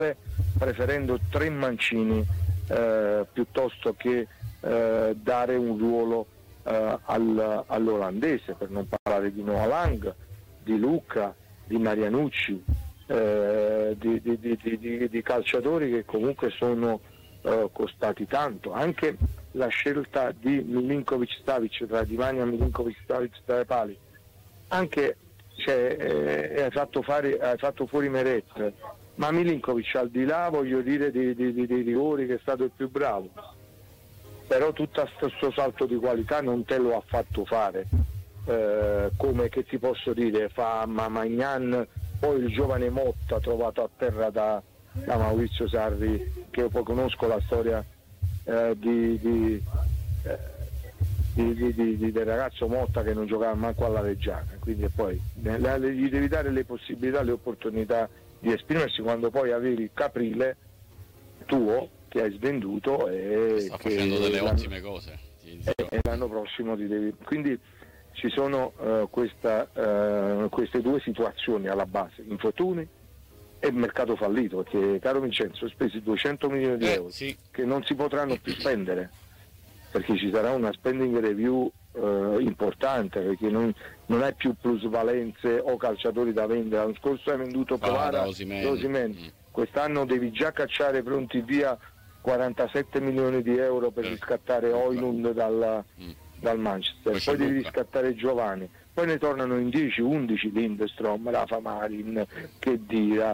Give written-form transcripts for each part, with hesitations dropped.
preferendo 3 mancini piuttosto che dare un ruolo all'olandese, per non parlare di Noah Lang, di Lucca, di Marianucci, di calciatori che comunque sono costati tanto. Anche la scelta di Milinkovic-Savic, tra Divania, Milinkovic-Savic tra i pali, anche hai fatto fuori Meret, ma Milinkovic, al di là, voglio dire, dei rigori, che è stato il più bravo, però tutto questo salto di qualità non te lo ha fatto fare, come che ti posso dire, fa Magnan, poi il giovane Motta trovato a terra da Maurizio Sarri, che io poi conosco la storia del ragazzo Motta, che non giocava manco alla Reggiana, quindi poi gli devi dare le possibilità, le opportunità di esprimersi, quando poi avevi Caprile tuo che hai svenduto e sta facendo delle ottime cose, e l'anno prossimo ti devi, quindi ci sono queste due situazioni alla base: infortuni e mercato fallito, perché, caro Vincenzo, ho speso 200 milioni di euro sì, che non si potranno più spendere, perché ci sarà una spending review importante, perché non hai più plusvalenze o calciatori da vendere. L'anno scorso hai venduto Povara, Osimhen. Quest'anno devi già cacciare pronti via 47 milioni di euro per riscattare Højlund dal Manchester, poi devi riscattare Giovanni, poi ne tornano in 10-11 Lindstrom, Rafa Marin, Khedira,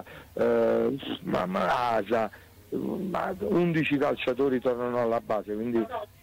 Asa, 11 calciatori tornano alla base, quindi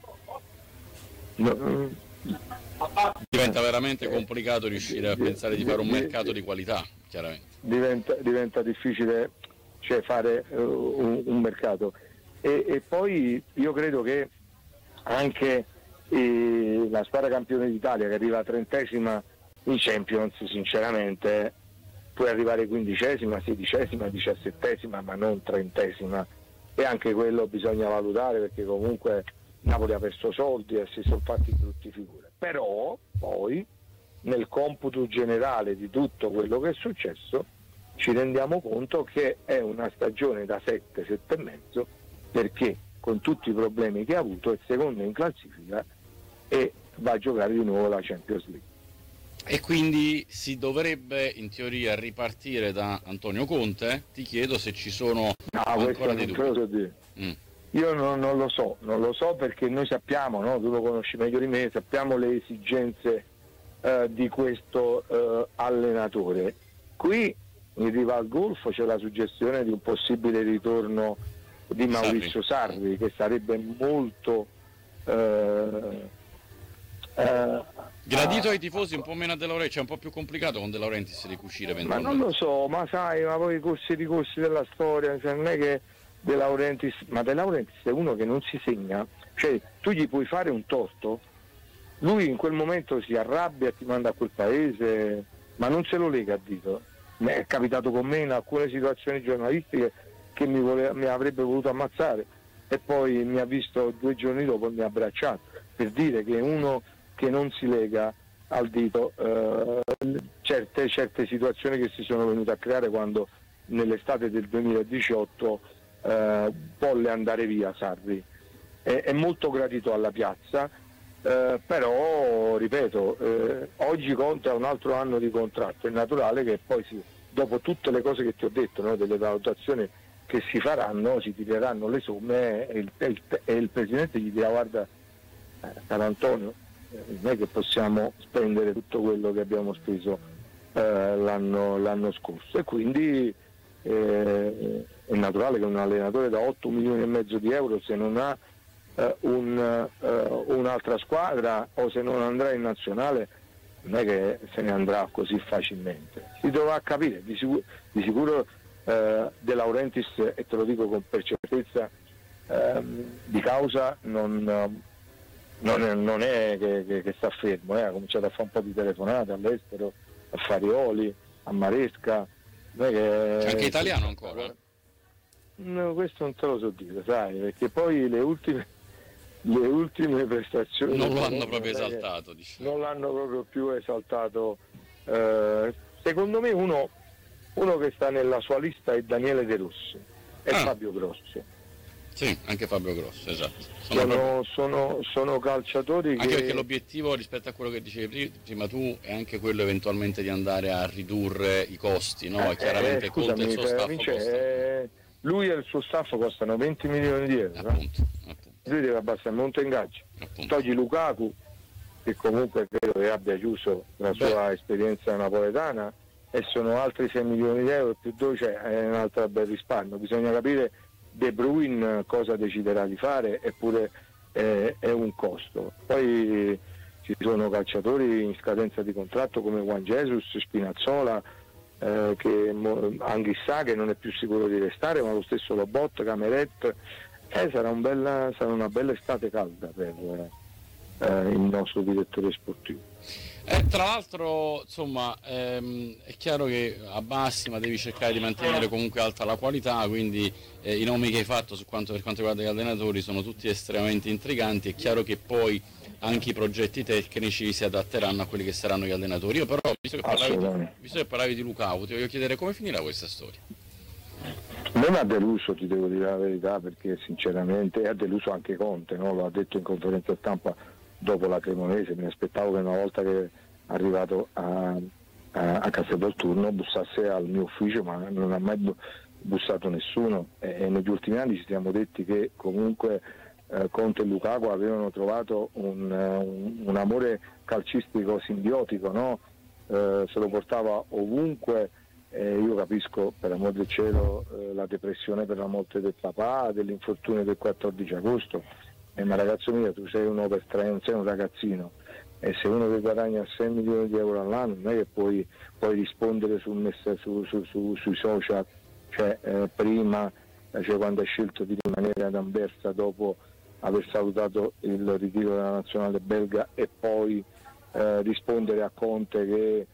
diventa veramente complicato riuscire a pensare di fare un mercato di qualità, chiaramente. Diventa difficile, cioè, fare un mercato, e poi io credo che anche la squadra campione d'Italia, che arriva 30esima in Champions, sinceramente puoi arrivare 15esima, 16esima, 17esima, ma non 30esima, e anche quello bisogna valutare, perché comunque Napoli ha perso soldi e si sono fatti brutti figure. Però poi nel computo generale di tutto quello che è successo ci rendiamo conto che è una stagione da 7 e mezzo, perché con tutti i problemi che ha avuto è secondo in classifica e va a giocare di nuovo la Champions League. E quindi si dovrebbe in teoria ripartire da Antonio Conte. Ti chiedo se ci sono ancora dei dubbi. Io non lo so, perché noi sappiamo, no? Tu lo conosci meglio di me, sappiamo le esigenze di questo allenatore. Qui in riva al Golfo c'è la suggestione di un possibile ritorno di Maurizio Sarri, che sarebbe molto gradito ai tifosi, un po' meno a De Laurentiis, cioè un po' più complicato con De Laurentiis ricucire eventualmente. Ma non lo so, ma sai, ma poi i corsi della storia, cioè non è che De Laurentiis è uno che non si segna, cioè tu gli puoi fare un torto, lui in quel momento si arrabbia e ti manda a quel paese, ma non se lo lega a dito. È capitato con me in alcune situazioni giornalistiche che mi avrebbe voluto ammazzare, e poi mi ha visto 2 giorni dopo e mi ha abbracciato, per dire che uno che non si lega al dito certe situazioni che si sono venute a creare quando nell'estate del 2018 volle andare via Sarri. È molto gradito alla piazza, però ripeto, oggi Conte ha un altro anno di contratto, è naturale che poi dopo tutte le cose che ti ho detto, no, delle valutazioni che si faranno, si tireranno le somme e il presidente gli dirà: guarda, caro Antonio, non è che possiamo spendere tutto quello che abbiamo speso l'anno scorso, e quindi è naturale che un allenatore da 8 milioni e mezzo di euro, se non ha un'altra squadra o se non andrà in nazionale, non è che se ne andrà così facilmente. Si dovrà capire, di sicuro De Laurentiis, e te lo dico per certezza di causa, non è che sta fermo, ha cominciato a fare un po' di telefonate all'estero, a Farioli, a Maresca. C'è anche italiano ancora? No, questo non te lo so dire, sai, perché poi le ultime prestazioni non lo hanno proprio esaltato, diciamo. Non l'hanno proprio più esaltato. Secondo me uno che sta nella sua lista è Daniele De Rossi, Fabio Grossi. Sì, anche Fabio Grosso, esatto. Sono calciatori anche perché l'obiettivo rispetto a quello che dicevi prima tu è anche quello eventualmente di andare a ridurre i costi, no? E chiaramente scusami, Conte e il suo staff costa. Lui e il suo staff costano 20 milioni di euro. Appunto. Lui deve abbassare il monte ingaggio. Togli Lukaku, che comunque credo che abbia chiuso la sua esperienza napoletana, e sono altri 6 milioni di euro più 12, è un altro bel risparmio. Bisogna capire De Bruyne cosa deciderà di fare, eppure è un costo. Poi ci sono calciatori in scadenza di contratto come Juan Jesus, Spinazzola, che Anghissà, che non è più sicuro di restare, ma lo stesso Lobot, Cameret. Sarà una bella estate calda per il nostro direttore sportivo. Tra l'altro, insomma, è chiaro che a massima devi cercare di mantenere comunque alta la qualità, quindi i nomi che hai fatto per quanto riguarda gli allenatori sono tutti estremamente intriganti. È chiaro che poi anche i progetti tecnici si adatteranno a quelli che saranno gli allenatori. Io però, visto che parlavi di Lukaku, ti voglio chiedere come finirà questa storia. A me mi ha deluso, ti devo dire la verità, perché sinceramente ha deluso anche Conte, no? Lo ha detto in conferenza stampa dopo la Cremonese. Mi aspettavo che una volta che è arrivato a Castelvolturno bussasse al mio ufficio, ma non ha mai bussato nessuno, e negli ultimi anni ci siamo detti che comunque Conte e Lukaku avevano trovato un amore calcistico simbiotico, no? Se lo portava ovunque. Io capisco, per amor del cielo, la depressione per la morte del papà, dell'infortunio del 14 agosto, ma ragazzo mio, tu sei uno per tre, non sei un ragazzino, e se uno che guadagna 6 milioni di euro all'anno non è che puoi rispondere sui social, prima, quando hai scelto di rimanere ad Anversa dopo aver salutato il ritiro della nazionale belga, e poi rispondere a Conte che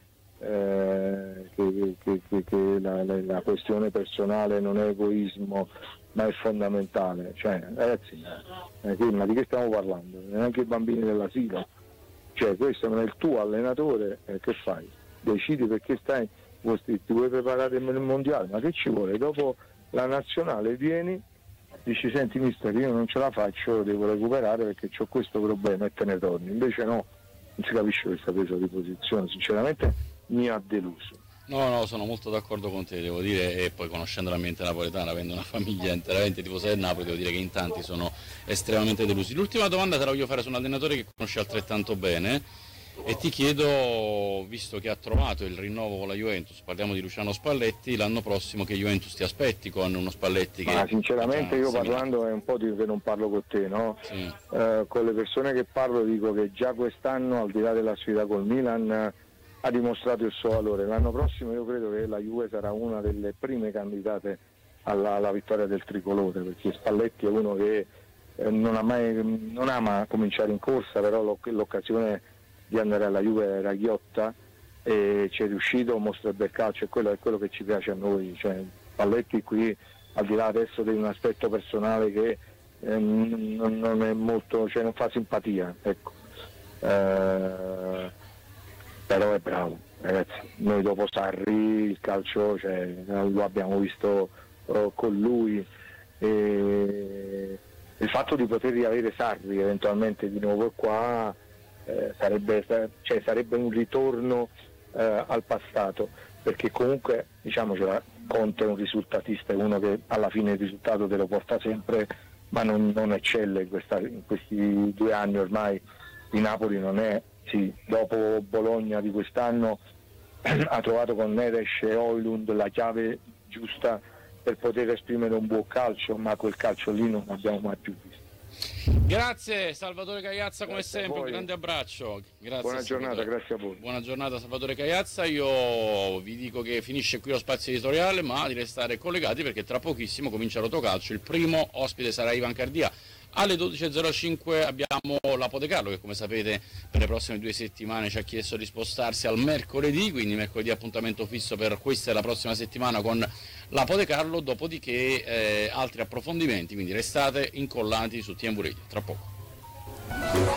la questione personale non è egoismo ma è fondamentale. Ragazzi, ma di che stiamo parlando? Neanche i bambini dell'asilo. Questo non è il tuo allenatore, che fai? Decidi perché ti vuoi preparare nel mondiale, ma che ci vuole? Dopo la nazionale vieni, dici: senti mister, io non ce la faccio, devo recuperare perché ho questo problema, e te ne torni. Invece no, non si capisce questa presa di posizione, sinceramente mi ha deluso. No, sono molto d'accordo con te, devo dire, e poi conoscendo l'ambiente napoletano, avendo una famiglia interamente tifosa del Napoli, devo dire che in tanti sono estremamente delusi. L'ultima domanda te la voglio fare su un allenatore che conosci altrettanto bene, e ti chiedo, visto che ha trovato il rinnovo con la Juventus, parliamo di Luciano Spalletti, l'anno prossimo che Juventus ti aspetti con uno Spalletti che... sinceramente io parlando è un po' che non parlo con te, no? Sì. Con le persone che parlo dico che già quest'anno, al di là della sfida col Milan, ha dimostrato il suo valore. L'anno prossimo io credo che la Juve sarà una delle prime candidate alla vittoria del tricolore, perché Spalletti è uno che non ama cominciare in corsa, però l'occasione di andare alla Juve era ghiotta, e ci è riuscito, mostra il bel calcio, e quello è quello che ci piace a noi. Spalletti qui, al di là adesso di un aspetto personale che non è molto, non fa simpatia, ecco. Però è bravo, ragazzi. Noi dopo Sarri il calcio lo abbiamo visto con lui, e il fatto di poter riavere Sarri eventualmente di nuovo qua sarebbe un ritorno al passato, perché comunque, diciamocela, Conte è un risultatista, è uno che alla fine il risultato te lo porta sempre, ma non eccelle in questi 2 anni ormai. Di Napoli non è. Sì, dopo Bologna di quest'anno ha trovato con Neres e Højlund la chiave giusta per poter esprimere un buon calcio, ma quel calcio lì non l'abbiamo mai più visto. Grazie Salvatore Cagliazza, come sempre, un grande abbraccio. Grazie, buona giornata, grazie a voi. Buona giornata Salvatore Cagliazza, io vi dico che finisce qui lo spazio editoriale, ma di restare collegati perché tra pochissimo comincia Rotocalcio. Il primo ospite sarà Ivan Cardia. Alle 12.05 abbiamo l'Apo De Carlo, che come sapete per le prossime 2 settimane ci ha chiesto di spostarsi al mercoledì, quindi mercoledì appuntamento fisso per questa e la prossima settimana con l'Apo De Carlo, dopodiché altri approfondimenti, quindi restate incollati su TMV Radio, tra poco.